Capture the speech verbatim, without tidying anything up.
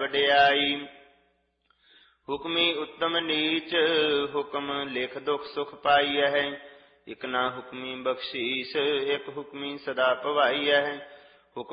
ਵਡਿਆਈ। ਹੁਕਮੀ ਉੱਤਮ ਨੀਚ ਹੁਕਮ ਲਿਖ ਦੁਖ ਸੁਖ ਪਾਈਐ। ਇਕ ਨਾ ਹੁਕਮੀ ਬਖਸ਼ੀਸ ਇਕ ਹੁਕਮੀ ਸਦਾ ਭਵਾਈਐ।